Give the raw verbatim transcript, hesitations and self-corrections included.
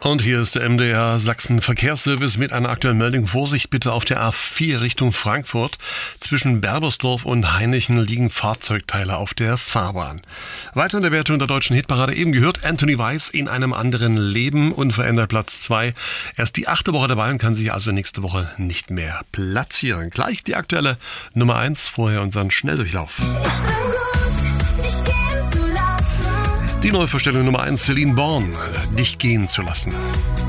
Und hier ist der M D R Sachsen Verkehrsservice mit einer aktuellen Meldung. Vorsicht bitte auf der A vier Richtung Frankfurt. Zwischen Berbersdorf und Hainichen liegen Fahrzeugteile auf der Fahrbahn. Weiter in der Wertung der deutschen Hitparade eben gehört Anthony Weiss in einem anderen Leben, unverändert Platz zwei. Erst die achte Woche dabei und kann sich also nächste Woche nicht mehr platzieren. Gleich die aktuelle Nummer eins, vorher unseren Schnelldurchlauf. Die Neuvorstellung Nummer eins, Celine Born, dich gehen zu lassen.